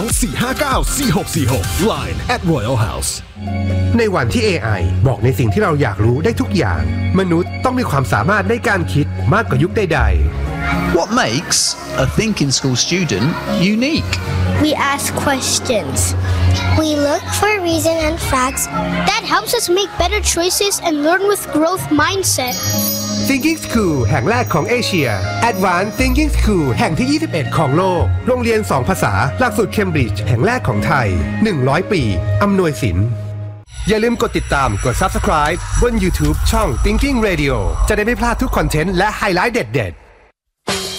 459-4646 Line @royalhouse ในวันที่ AI บอกในสิ่งที่เราอยากรู้ได้ทุกอย่างมนุษย์ต้องมีความสามารถในการคิดมากกว่ายุคใดๆ What makes a thinking school student unique? We ask questions. We look for reason and facts. That helps us make better choices and learn with growth mindset. Thinking School แห่งแรกของเอเชีย Advanced Thinking School แห่งที่ 21 ของโลกโรงเรียน 2 ภาษาหลักสูตรเคมบริดจ์แห่งแรกของไทย100 ปีอำนวยสินอย่าลืมกดติดตามกด Subscribe บน YouTube ช่อง Thinking Radio จะได้ไม่พลาดทุกคอนเทนต์และไฮไลท์เด็ดๆ